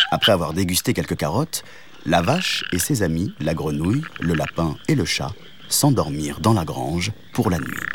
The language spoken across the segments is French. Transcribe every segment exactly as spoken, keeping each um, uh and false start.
Après avoir dégusté quelques carottes, la vache et ses amis, la grenouille, le lapin et le chat, s'endormirent dans la grange pour la nuit.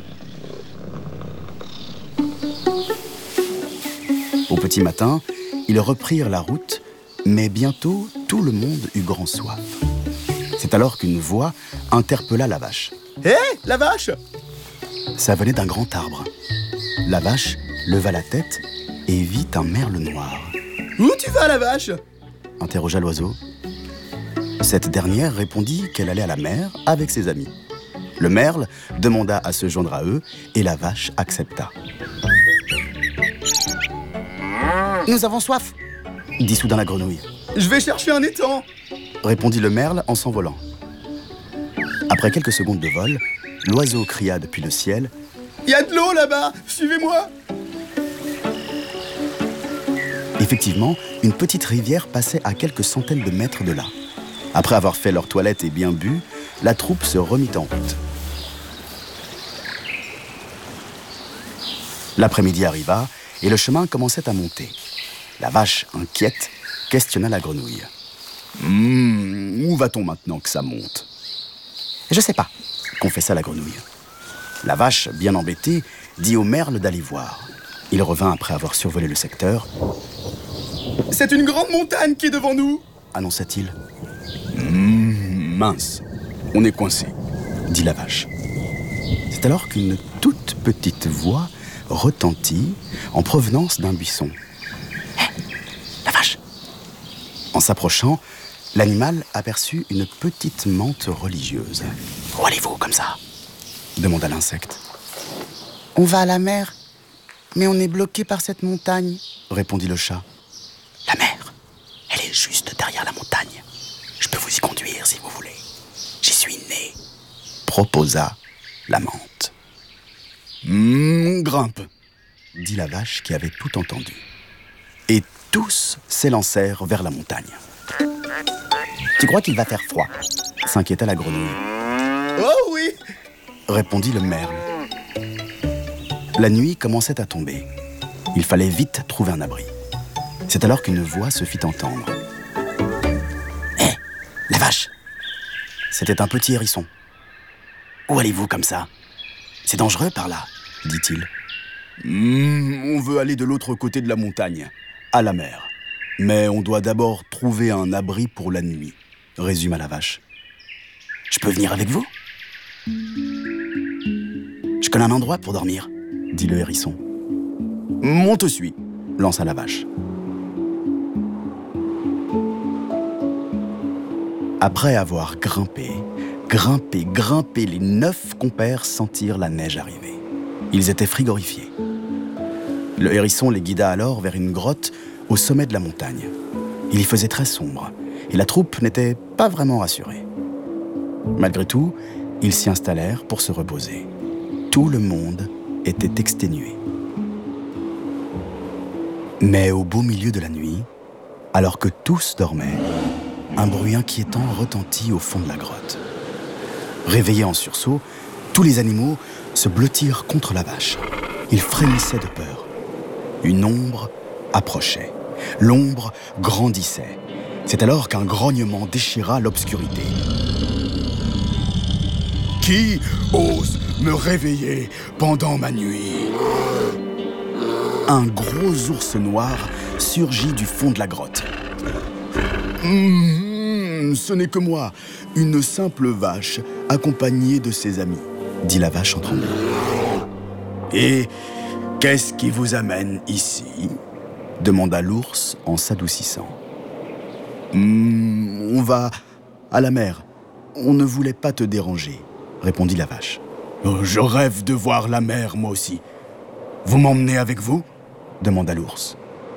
Au petit matin, ils reprirent la route, mais bientôt tout le monde eut grand soif. C'est alors qu'une voix interpella la vache. « Hé, hey, la vache !» Ça venait d'un grand arbre. La vache leva la tête et vit un merle noir. « Où tu vas, la vache ?» interrogea l'oiseau. Cette dernière répondit qu'elle allait à la mer avec ses amis. Le merle demanda à se joindre à eux et la vache accepta. « Nous avons soif !» dit soudain la grenouille. « Je vais chercher un étang !» répondit le merle en s'envolant. Après quelques secondes de vol, l'oiseau cria depuis le ciel. « Il y a de l'eau là-bas, suivez-moi !» Effectivement, une petite rivière passait à quelques centaines de mètres de là. Après avoir fait leur toilette et bien bu, la troupe se remit en route. L'après-midi arriva et le chemin commençait à monter. La vache, inquiète, questionna la grenouille. Mmh, « Où va-t-on maintenant que ça monte ?»« Je sais pas, » confessa la grenouille. La vache, bien embêtée, dit au merle d'aller voir. Il revint après avoir survolé le secteur. « C'est une grande montagne qui est devant nous !» annonça-t-il. Mmh, mince, on est coincé, dit la vache. C'est alors qu'une toute petite voix retentit en provenance d'un buisson. Hé, la vache! En s'approchant, l'animal aperçut une petite mante religieuse. Où allez-vous comme ça? demanda l'insecte. On va à la mer, mais on est bloqué par cette montagne, répondit le chat. La mer, elle est juste derrière la montagne. Je peux vous y conduire si vous voulez. J'y suis né, proposa la mante. Mmh, grimpe, dit la vache qui avait tout entendu. Et tous s'élancèrent vers la montagne. Tu crois qu'il va faire froid? S'inquiéta la grenouille. Oh oui, répondit le merle. La nuit commençait à tomber. Il fallait vite trouver un abri. C'est alors qu'une voix se fit entendre. Hé, hey, la vache! C'était un petit hérisson. Où allez-vous comme ça? C'est dangereux par là, dit-il. Mmh, on veut aller de l'autre côté de la montagne, à la mer. Mais on doit d'abord trouver un abri pour la nuit, résuma la vache. Je peux venir avec vous? Je connais un endroit pour dormir, dit le hérisson. On te suit, lança la vache. Après avoir grimpé, grimpé, grimpé, les neuf compères sentirent la neige arriver. Ils étaient frigorifiés. Le hérisson les guida alors vers une grotte au sommet de la montagne. Il y faisait très sombre et la troupe n'était pas vraiment rassurée. Malgré tout, ils s'y installèrent pour se reposer. Tout le monde était exténué. Mais au beau milieu de la nuit, alors que tous dormaient, un bruit inquiétant retentit au fond de la grotte. Réveillés en sursaut, tous les animaux se blottirent contre la vache. Ils frémissaient de peur. Une ombre approchait. L'ombre grandissait. C'est alors qu'un grognement déchira l'obscurité. « Qui ose me réveiller pendant ma nuit ?» Un gros ours noir surgit du fond de la grotte. Mmh, « Ce n'est que moi, une simple vache accompagnée de ses amis, » dit la vache en tremblant. « Et qu'est-ce qui vous amène ici ?» demanda l'ours en s'adoucissant. Mmh, « On va à la mer. On ne voulait pas te déranger, » répondit la vache. Oh, « Je rêve de voir la mer, moi aussi. Vous m'emmenez avec vous ?» demanda l'ours.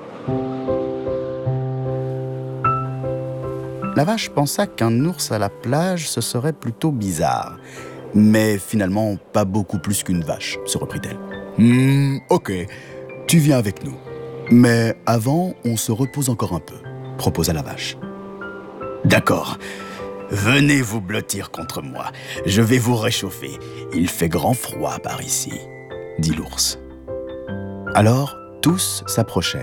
La vache pensa qu'un ours à la plage, ce serait plutôt bizarre. Mais finalement, pas beaucoup plus qu'une vache, se reprit-elle. Mmh, « Ok, tu viens avec nous. Mais avant, on se repose encore un peu, » proposa la vache. « D'accord. Venez vous blottir contre moi. Je vais vous réchauffer. Il fait grand froid par ici, » dit l'ours. Alors, tous s'approchèrent.